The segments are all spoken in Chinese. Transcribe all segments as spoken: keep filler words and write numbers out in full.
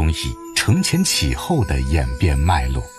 工艺承前启后的演变脉络。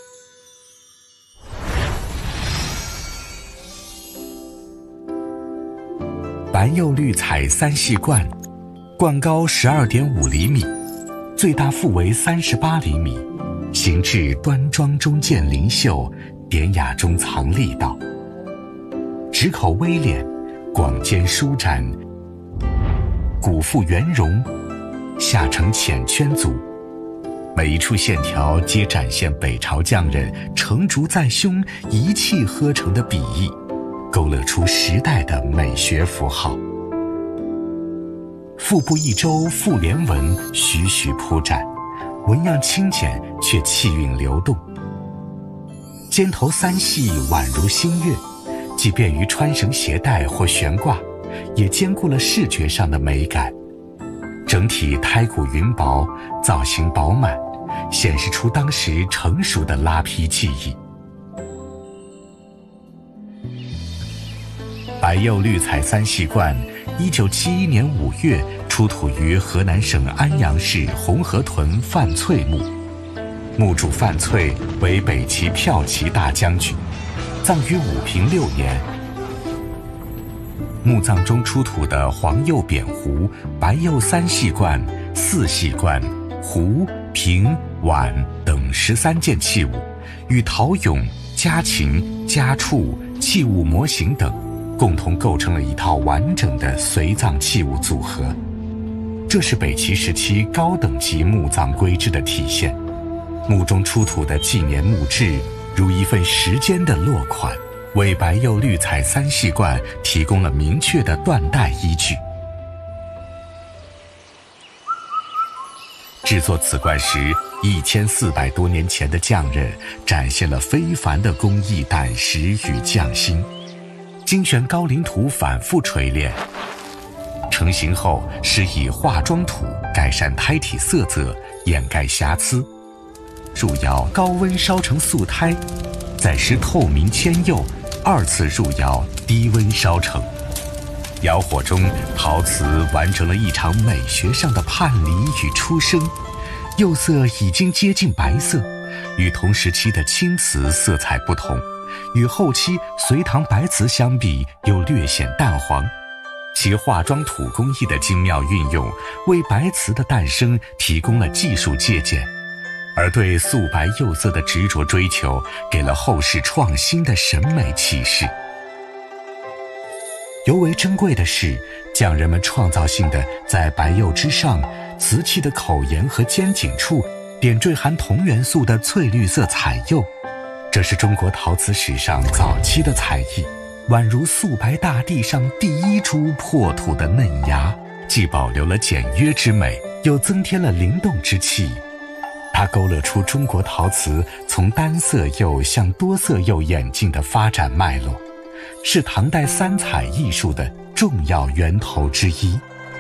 白釉绿彩三细罐，罐高 十二点五厘米，最大腹围三十八厘米，形制端庄中见灵秀，典雅中藏力道。直口微敛，广肩舒展，骨腹圆融，下呈浅圈足，每一处线条皆展现北朝匠人成竹在胸、一气呵成的笔意，勾勒出时代的美学符号。腹部一周复连纹徐徐铺展，纹样轻简却气韵流动。肩头三细宛如星月，既便于穿绳携带或悬挂，也兼顾了视觉上的美感。整体胎骨匀薄，造型饱满，显示出当时成熟的拉坯技艺。白釉绿彩三细罐，一九七一年五月出土于河南省安阳市红河屯范翠墓。墓主范翠为北齐骠骑大将军，葬于武平六年。墓葬中出土的黄釉扁壶、白釉三细罐、四细罐、壶、瓶、碗等十三件器物，与陶俑、家禽、家畜、器物模型等共同构成了一套完整的随葬器物组合。这是北齐时期高等级墓葬规制的体现。墓中出土的纪年墓志，如一份时间的落款，为白釉绿彩三细罐提供了明确的断代依据。制作此罐时，一千四百多年前的匠人展现了非凡的工艺胆识与匠心，精选高岭土反复锤炼，成型后施以化妆土改善胎体色泽，掩盖瑕疵。入窑高温烧成素胎，再施透明铅釉，二次入窑低温烧成。窑火中，陶瓷完成了一场美学上的判离与出生，釉色已经接近白色，与同时期的青瓷色彩不同，与后期隋唐白瓷相比又略显淡黄。其化妆土工艺的精妙运用，为白瓷的诞生提供了技术借鉴，而对素白釉色的执着追求，给了后世创新的审美启示。尤为珍贵的是，匠人们创造性的在白釉之上，瓷器的口沿和尖颈处点缀含铜元素的翠绿色彩釉，这是中国陶瓷史上早期的彩艺，宛如素白大地上第一株破土的嫩芽，既保留了简约之美，又增添了灵动之气。它勾勒出中国陶瓷从单色釉向多色釉演进的发展脉络，是唐代三彩艺术的重要源头之一。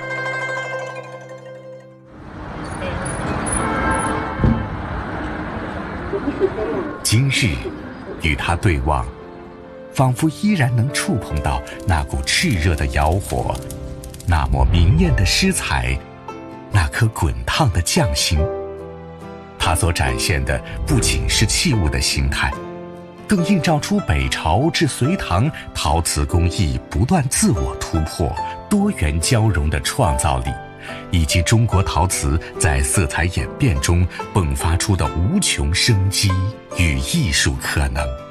今日与它对望，仿佛依然能触碰到那股炽热的窑火，那抹明艳的诗彩，那颗滚烫的匠心。它所展现的不仅是器物的形态，更映照出北朝至隋唐陶瓷工艺不断自我突破、多元交融的创造力，以及中国陶瓷在色彩演变中迸发出的无穷生机与艺术可能。